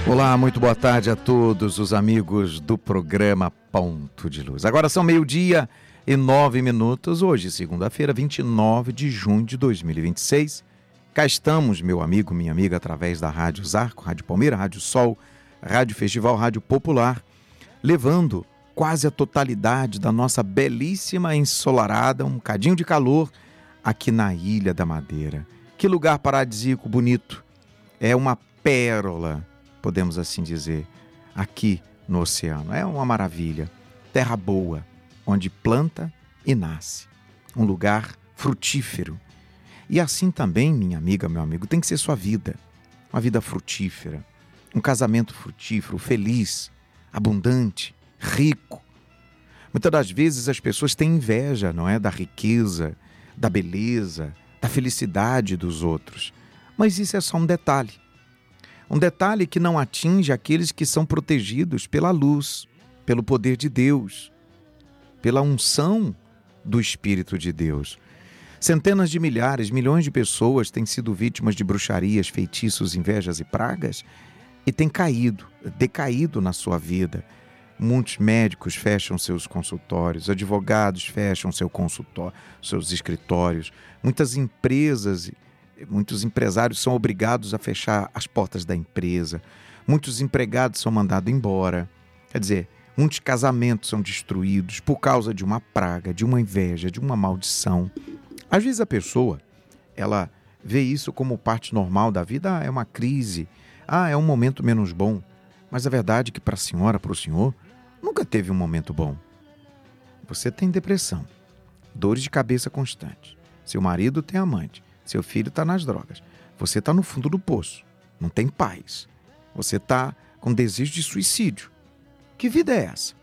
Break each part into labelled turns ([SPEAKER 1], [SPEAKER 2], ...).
[SPEAKER 1] Olá, muito boa tarde a todos os amigos do programa Ponto de Luz. Agora são 12:09, hoje, segunda-feira, 29 de junho de 2026. Cá estamos, meu amigo, minha amiga, através da Rádio Zarco, Rádio Palmeira, Rádio Sol, Rádio Festival, Rádio Popular, levando quase a totalidade da nossa belíssima ensolarada, um cadinho de calor aqui na Ilha da Madeira. Que lugar paradisíaco bonito, é uma pérola, podemos assim dizer, aqui no oceano. É uma maravilha, terra boa, onde planta e nasce. Um lugar frutífero. E assim também, minha amiga, meu amigo, tem que ser sua vida. Uma vida frutífera, um casamento frutífero, feliz, abundante, rico. Muitas das vezes as pessoas têm inveja, não é? Da riqueza, da beleza, da felicidade dos outros. Mas isso é só um detalhe. Um detalhe que não atinge aqueles que são protegidos pela luz, pelo poder de Deus, pela unção do Espírito de Deus. Centenas de milhares, milhões de pessoas têm sido vítimas de bruxarias, feitiços, invejas e pragas e têm decaído na sua vida. Muitos médicos fecham seus consultórios, advogados fecham seus escritórios, muitas empresas, muitos empresários são obrigados a fechar as portas da empresa, muitos empregados são mandados embora. Quer dizer, muitos casamentos são destruídos por causa de uma praga, de uma inveja, de uma maldição. Às vezes a pessoa, ela vê isso como parte normal da vida. É uma crise, é um momento menos bom. Mas a verdade é que para a senhora, para o senhor, nunca teve um momento bom. Você tem depressão, dores de cabeça constantes, seu marido tem amante, seu filho está nas drogas, você está no fundo do poço, não tem paz, você está com desejo de suicídio. Que vida é essa?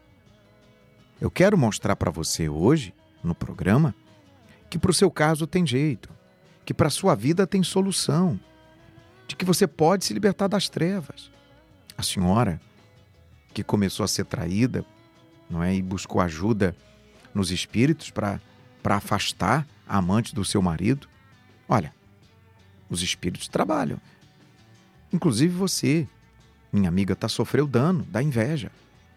[SPEAKER 1] Eu quero mostrar para você hoje, no programa, que para o seu caso tem jeito, que para a sua vida tem solução, de que você pode se libertar das trevas. A senhora que começou a ser traída, não é, e buscou ajuda nos espíritos para afastar a amante do seu marido, olha, os espíritos trabalham. Inclusive você, minha amiga, sofreu dano da inveja.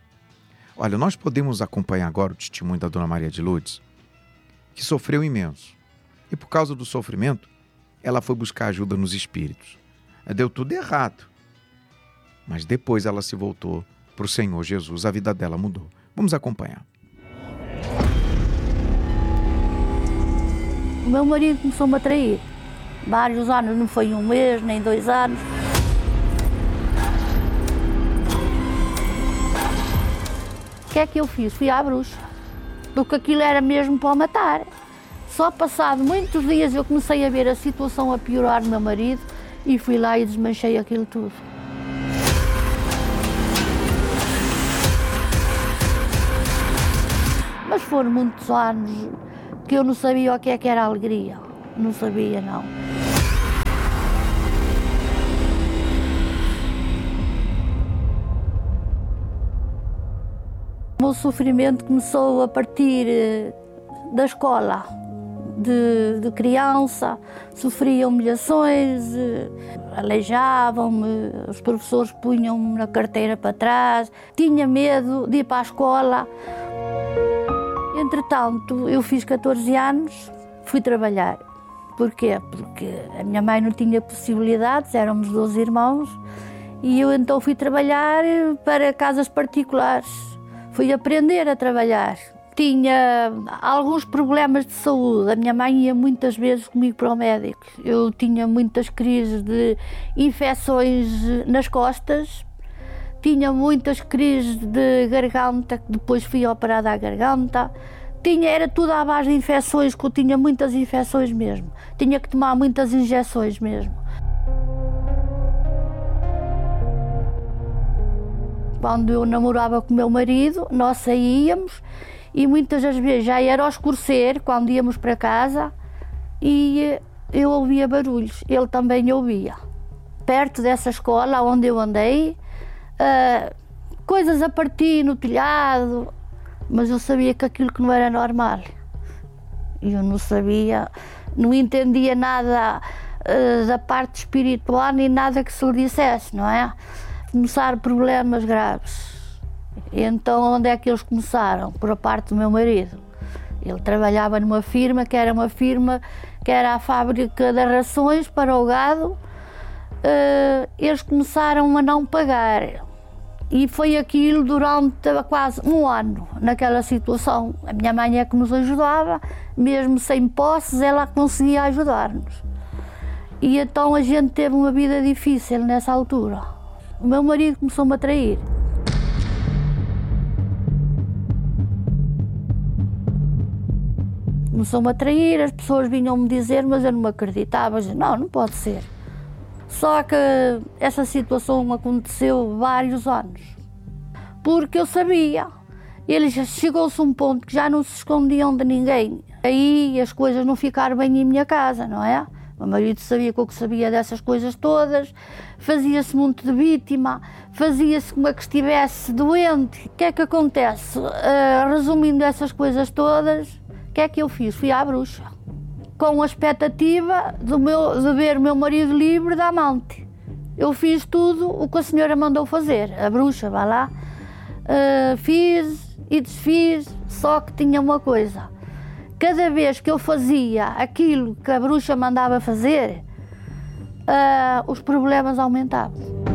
[SPEAKER 1] Olha, nós podemos acompanhar agora o testemunho da Dona Maria de Lourdes, que sofreu imenso. E por causa do sofrimento, ela foi buscar ajuda nos espíritos. Deu tudo errado. Mas depois ela se voltou para o Senhor Jesus, a vida dela mudou. Vamos acompanhar.
[SPEAKER 2] O meu marido começou-me a trair. Vários anos, não foi 1 mês, nem 2 anos. O que é que eu fiz? Fui à bruxa, porque aquilo era mesmo para o matar. Só passado muitos dias eu comecei a ver a situação a piorar do meu marido e fui lá e desmanchei aquilo tudo. Mas foram muitos anos que eu não sabia o que era alegria. Não sabia, não. O meu sofrimento começou a partir da escola. De criança, sofria humilhações, aleijavam-me, os professores punham-me na carteira para trás, tinha medo de ir para a escola. Entretanto, eu fiz 14 anos, fui trabalhar. Porquê? Porque a minha mãe não tinha possibilidades, éramos 12 irmãos, e eu então fui trabalhar para casas particulares. Fui aprender a trabalhar. Tinha alguns problemas de saúde, a minha mãe ia muitas vezes comigo para o médico. Eu tinha muitas crises de infecções nas costas, tinha muitas crises de garganta, que depois fui operada à garganta. Era tudo à base de infecções, que eu tinha muitas infecções mesmo. Tinha que tomar muitas injeções mesmo. Quando eu namorava com o meu marido, nós saíamos e muitas das vezes já era ao escurecer, quando íamos para casa, e eu ouvia barulhos, ele também ouvia. Perto dessa escola onde eu andei, coisas a partir no telhado, mas eu sabia que aquilo que não era normal. Eu não sabia, não entendia nada da parte espiritual, nem nada que se lhe dissesse, não é? começaram problemas graves. Então, onde é que eles começaram? Por a parte do meu marido. Ele trabalhava numa firma que era a fábrica de rações para o gado. Eles começaram a não pagar. E foi aquilo durante quase um ano, naquela situação. A minha mãe é que nos ajudava, mesmo sem posses, ela conseguia ajudar-nos. E então a gente teve uma vida difícil nessa altura. O meu marido começou-me a trair. Começou-me a trair, as pessoas vinham-me dizer, mas eu não me acreditava. Não pode ser. Só que essa situação aconteceu vários anos. Porque eu sabia. Eles chegou-se a um ponto que já não se escondiam de ninguém. Aí as coisas não ficaram bem em minha casa, não é? O meu marido sabia que eu sabia dessas coisas todas, fazia-se muito de vítima, fazia-se como que estivesse doente. O que é que acontece? Resumindo essas coisas todas, o que é que eu fiz? Fui à bruxa, com a expectativa de ver o meu marido livre da amante. Eu fiz tudo o que a senhora mandou fazer, a bruxa, vá lá. Fiz e desfiz, só que tinha uma coisa. Cada vez que eu fazia aquilo que a bruxa mandava fazer, os problemas aumentavam.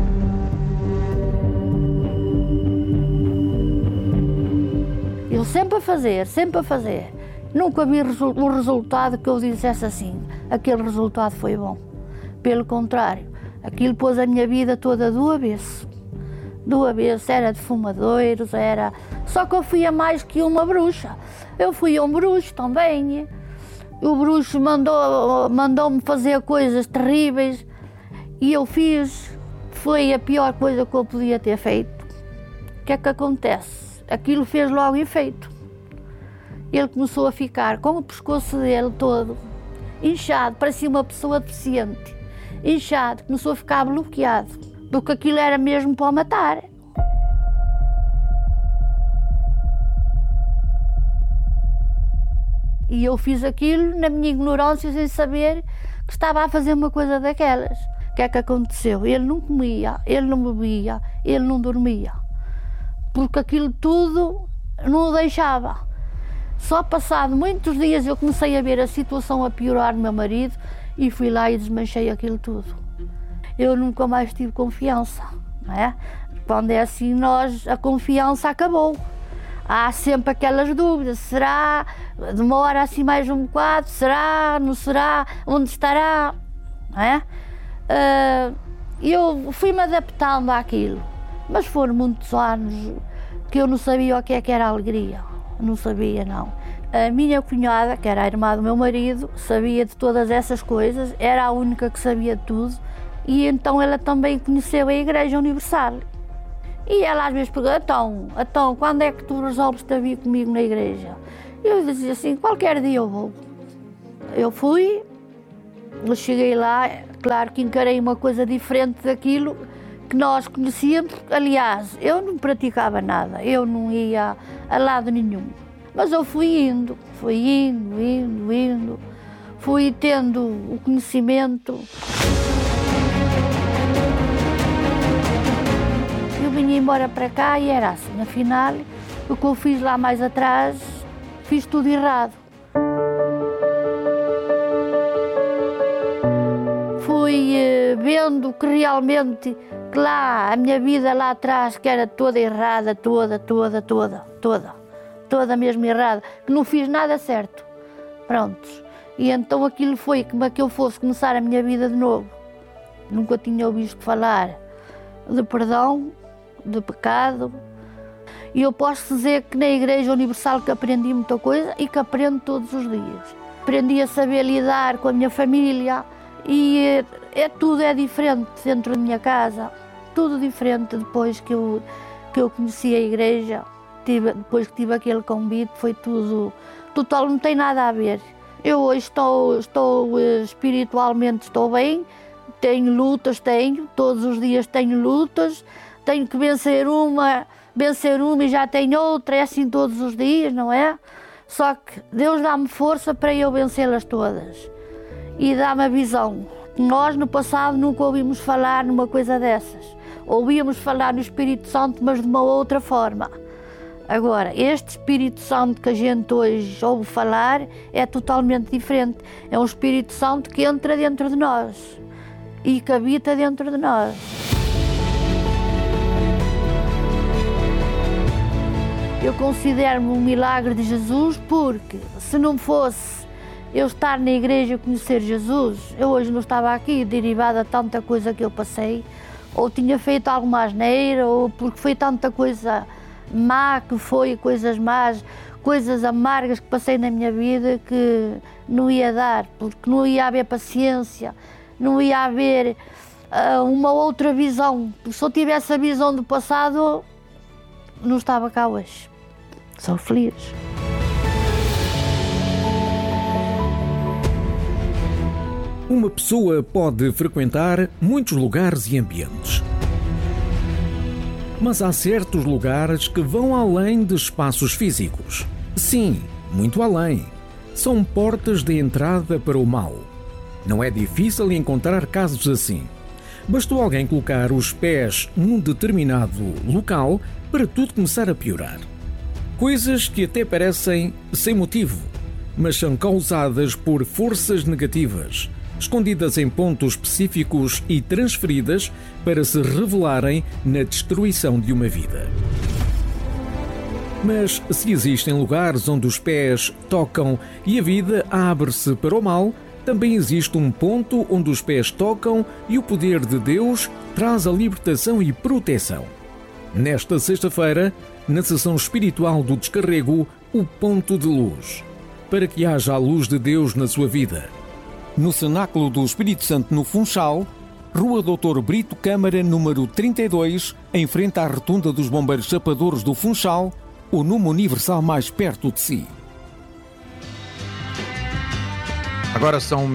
[SPEAKER 2] Eu sempre a fazer. Nunca vi um resultado que eu dissesse assim, aquele resultado foi bom. Pelo contrário, aquilo pôs a minha vida toda do avesso. Do avesso, era de fumadeiros, era... Só que eu fui a mais que uma bruxa. Eu fui a um bruxo também. O bruxo mandou-me fazer coisas terríveis e eu fiz. Foi a pior coisa que eu podia ter feito. O que é que acontece? Aquilo fez logo efeito. Ele começou a ficar com o pescoço dele todo inchado, parecia uma pessoa deficiente. Inchado, começou a ficar bloqueado, porque aquilo era mesmo para o matar. E eu fiz aquilo na minha ignorância, sem saber que estava a fazer uma coisa daquelas. O que é que aconteceu? Ele não comia, ele não bebia, ele não dormia, porque aquilo tudo não o deixava. Só passado muitos dias eu comecei a ver a situação a piorar no meu marido e fui lá e desmanchei aquilo tudo. Eu nunca mais tive confiança, não é? Quando é assim, a confiança acabou. Há sempre aquelas dúvidas, será? Demora assim mais um bocado, será? Não será? Onde estará? Não é? Eu fui-me adaptando àquilo, mas foram muitos anos que eu não sabia o que era alegria. Não sabia, não. A minha cunhada, que era a irmã do meu marido, sabia de todas essas coisas, era a única que sabia de tudo, e então ela também conheceu a Igreja Universal. E ela às vezes pergunta, então, quando é que tu resolves-te vir comigo na igreja? E eu dizia assim, qualquer dia eu vou. Eu fui, eu cheguei lá, claro que encarei uma coisa diferente daquilo que nós conhecíamos. Aliás, eu não praticava nada, eu não ia a lado nenhum. Mas eu fui indo, fui tendo o conhecimento. Eu vinha embora para cá e era assim, afinal, o que eu fiz lá mais atrás, fiz tudo errado. Fui vendo que realmente, que lá, a minha vida lá atrás, que era toda errada, toda mesmo errada, que não fiz nada certo. Prontos. E então aquilo foi como que eu fosse começar a minha vida de novo. Nunca tinha ouvido falar de perdão, de pecado. E eu posso dizer que na Igreja Universal que aprendi muita coisa e que aprendo todos os dias. Aprendi a saber lidar com a minha família e tudo é diferente dentro da minha casa. Tudo diferente depois que eu conheci a igreja, depois que tive aquele convite, foi tudo total, não tem nada a ver. Eu hoje estou espiritualmente estou bem, tenho lutas, todos os dias tenho lutas, tenho que vencer uma e já tenho outra, é assim todos os dias, não é? Só que Deus dá-me força para eu vencê-las todas e dá-me a visão. Nós no passado nunca ouvimos falar numa coisa dessas. Ouvíamos falar no Espírito Santo, mas de uma outra forma. Agora, este Espírito Santo que a gente hoje ouve falar é totalmente diferente. É um Espírito Santo que entra dentro de nós e que habita dentro de nós. Eu considero-me um milagre de Jesus porque, se não fosse eu estar na igreja e conhecer Jesus, eu hoje não estava aqui, derivada de tanta coisa que eu passei, ou tinha feito alguma asneira, ou porque foi tanta coisa má que foi, coisas más, coisas amargas que passei na minha vida que não ia dar, porque não ia haver paciência, não ia haver uma outra visão. Se eu tivesse a visão do passado, não estava cá hoje. Sou feliz.
[SPEAKER 3] Uma pessoa pode frequentar muitos lugares e ambientes. Mas há certos lugares que vão além de espaços físicos. Sim, muito além. São portas de entrada para o mal. Não é difícil encontrar casos assim. Bastou alguém colocar os pés num determinado local para tudo começar a piorar. Coisas que até parecem sem motivo, mas são causadas por forças negativas, escondidas em pontos específicos e transferidas para se revelarem na destruição de uma vida. Mas se existem lugares onde os pés tocam e a vida abre-se para o mal, também existe um ponto onde os pés tocam e o poder de Deus traz a libertação e proteção. Nesta sexta-feira, na sessão espiritual do Descarrego, o Ponto de Luz, para que haja a luz de Deus na sua vida. No Cenáculo do Espírito Santo, no Funchal, Rua Doutor Brito Câmara, número 32, em frente à Rotunda dos Bombeiros Chapadores do Funchal, o Numa Universal mais perto de si.
[SPEAKER 1] Agora são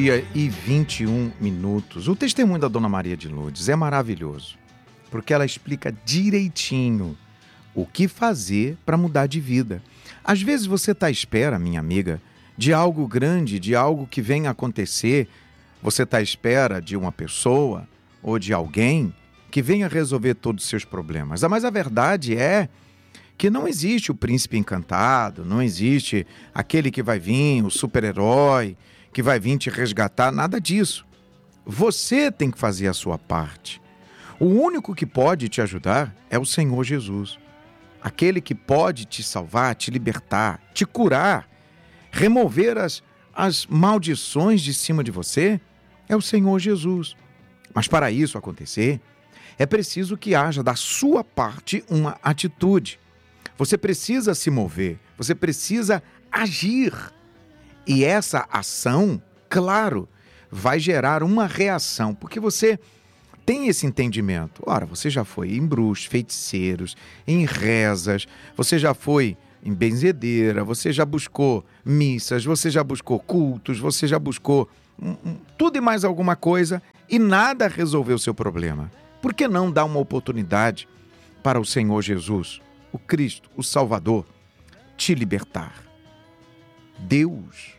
[SPEAKER 1] 12h21. O testemunho da Dona Maria de Lourdes é maravilhoso, porque ela explica direitinho o que fazer para mudar de vida. Às vezes você está à espera, minha amiga, de algo grande, de algo que venha acontecer. Você está à espera de uma pessoa ou de alguém que venha resolver todos os seus problemas. Mas a verdade é que não existe o príncipe encantado, não existe aquele que vai vir, o super-herói, que vai vir te resgatar, nada disso. Você tem que fazer a sua parte. O único que pode te ajudar é o Senhor Jesus. Aquele que pode te salvar, te libertar, te curar, remover as maldições de cima de você, é o Senhor Jesus. Mas para isso acontecer, é preciso que haja da sua parte uma atitude. Você precisa se mover, você precisa agir. E essa ação, claro, vai gerar uma reação, porque você tem esse entendimento. Ora, você já foi em bruxos, feiticeiros, em rezas, você já foi em benzedeira, você já buscou missas, você já buscou cultos, você já buscou tudo e mais alguma coisa e nada resolveu o seu problema. Por que não dar uma oportunidade para o Senhor Jesus, o Cristo, o Salvador, te libertar? Deus